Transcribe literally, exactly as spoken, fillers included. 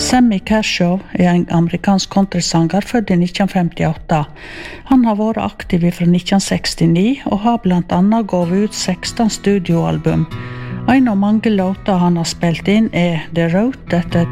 Sammy Kershaw er en amerikansk countrysanger født i nitten femtiåtte. Han har vært aktiv fra nitten sekstini og har blant annet gått ut seksten studioalbum. En av mange låter han har spilt inn er The Road That